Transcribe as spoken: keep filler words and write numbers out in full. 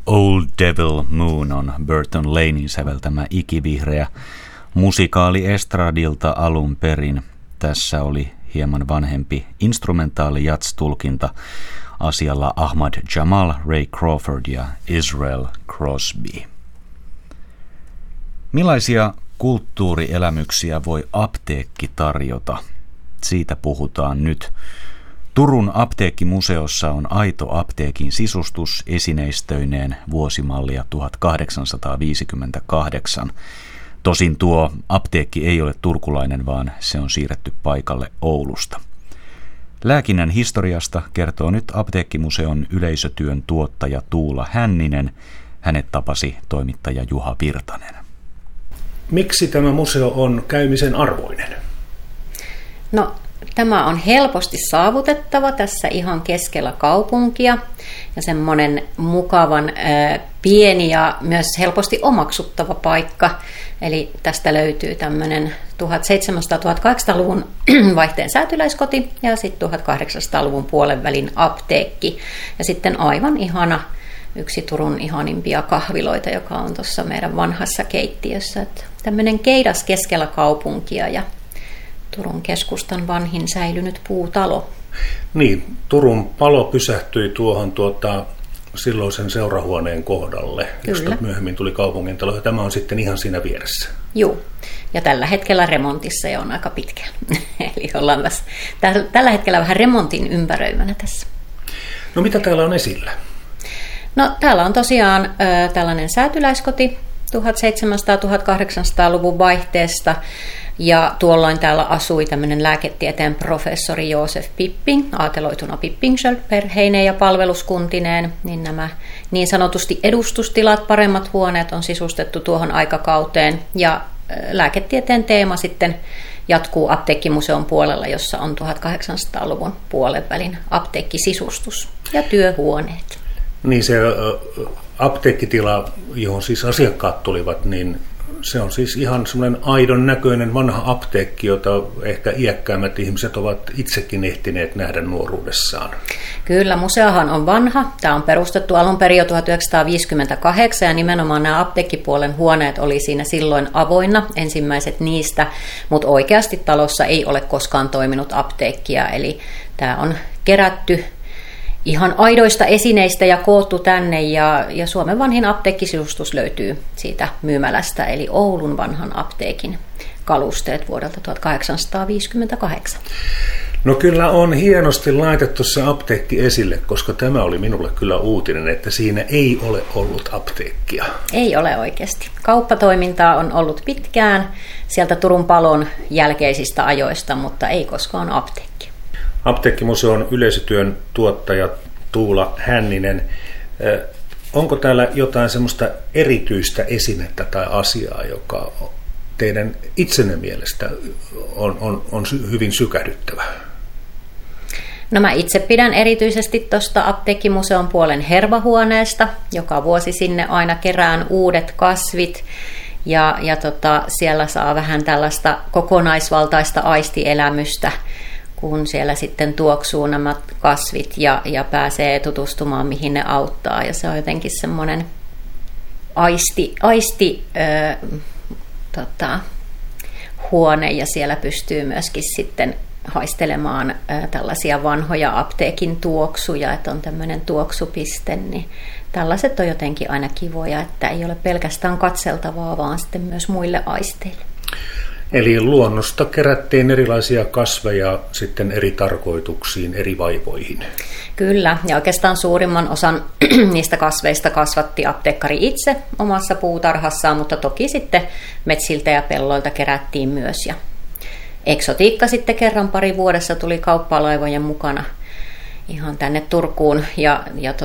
Old Devil Moon on Burton Lanein säveltämä ikivihreä musikaali estradilta alun perin. Tässä oli hieman vanhempi instrumentaali jazz-tulkinta asialla Ahmad Jamal, Ray Crawford ja Israel Crosby. Millaisia kulttuurielämyksiä voi apteekki tarjota? Siitä puhutaan nyt. Turun apteekkimuseossa on aito apteekin sisustus esineistöineen vuosimallia tuhatkahdeksansataaviisikymmentäkahdeksan. Tosin tuo apteekki ei ole turkulainen, vaan se on siirretty paikalle Oulusta. Lääkinnän historiasta kertoo nyt apteekkimuseon yleisötyön tuottaja Tuula Hänninen. Hänet tapasi toimittaja Juha Virtanen. Miksi tämä museo on käymisen arvoinen? No, tämä on helposti saavutettava tässä ihan keskellä kaupunkia ja semmoinen mukavan ää, pieni ja myös helposti omaksuttava paikka. Eli tästä löytyy tämmöinen tuhatseitsemänsataa-tuhatkahdeksansataaluvun vaihteen säätyläiskoti ja sitten tuhatkahdeksansataaluvun puolen välin apteekki. Ja sitten aivan ihana yksi Turun ihanimpia kahviloita, joka on tuossa meidän vanhassa keittiössä. Että tämmöinen keidas keskellä kaupunkia ja Turun keskustan vanhin säilynyt puutalo. Niin, Turun palo pysähtyi tuohon tuota, silloisen seurahuoneen kohdalle, Kyllä. josta myöhemmin tuli kaupungintalo, ja tämä on sitten ihan siinä vieressä. Joo, ja tällä hetkellä remontissa ja on aika pitkään. Eli ollaan tässä, tällä hetkellä vähän remontin ympäröimänä tässä. No mitä täällä on esillä? No täällä on tosiaan ö, tällainen säätyläiskoti tuhatseitsemänsataa-tuhatkahdeksansataaluvun vaihteesta. Ja tuolloin täällä asui tämmöinen lääketieteen professori Joosef Pipping, aateloituna Pipping-perheineen ja palveluskuntineen. Niin nämä niin sanotusti edustustilat, paremmat huoneet on sisustettu tuohon aikakauteen. Ja lääketieteen teema sitten jatkuu apteekkimuseon puolella, jossa on tuhatkahdeksansataaluvun puolen välin apteekkisisustus ja työhuoneet. Niin se apteekkitila, johon siis asiakkaat tulivat, niin se on siis ihan semmoinen aidon näköinen vanha apteekki, jota ehkä iäkkäämmät ihmiset ovat itsekin ehtineet nähdä nuoruudessaan. Kyllä, museohan on vanha. Tämä on perustettu alun perin jo tuhatyhdeksänsataaviisikymmentäkahdeksan ja nimenomaan nämä apteekkipuolen huoneet oli siinä silloin avoinna, ensimmäiset niistä, mutta oikeasti talossa ei ole koskaan toiminut apteekkia, eli tämä on kerätty ihan aidoista esineistä ja koottu tänne, ja, ja Suomen vanhin apteekkisisustus löytyy siitä myymälästä, eli Oulun vanhan apteekin kalusteet vuodelta tuhatkahdeksansataaviisikymmentäkahdeksan. No kyllä on hienosti laitettu se apteekki esille, koska tämä oli minulle kyllä uutinen, että siinä ei ole ollut apteekkia. Ei ole oikeasti. Kauppatoimintaa on ollut pitkään sieltä Turun palon jälkeisistä ajoista, mutta ei koskaan apteekki. Apteekkimuseon yleisötyön tuottaja Tuula Hänninen. Onko täällä jotain semmoista erityistä esinettä tai asiaa, joka teidän itsenne mielestä on, on, on hyvin sykähdyttävä? No mä itse pidän erityisesti tuosta apteekkimuseon puolen hervahuoneesta. Joka vuosi sinne aina kerään uudet kasvit. Ja, ja tota, siellä saa vähän tällaista kokonaisvaltaista aistielämystä, kun siellä sitten tuoksuu nämä kasvit ja, ja pääsee tutustumaan, mihin ne auttaa. Ja se on jotenkin semmoinen aisti, aisti ö, tota, huone, ja siellä pystyy myöskin sitten haistelemaan ö, tällaisia vanhoja apteekin tuoksuja, että on tämmöinen tuoksupiste, niin tällaiset on jotenkin aina kivoja, että ei ole pelkästään katseltavaa, vaan sitten myös muille aisteille. Eli luonnosta kerättiin erilaisia kasveja sitten eri tarkoituksiin, eri vaivoihin. Kyllä, ja oikeastaan suurimman osan niistä kasveista kasvatti apteekkari itse omassa puutarhassaan, mutta toki sitten metsiltä ja pelloilta kerättiin myös. Ja eksotiikka sitten kerran pari vuodessa tuli kauppalaivojen mukana ihan tänne Turkuun, ja, ja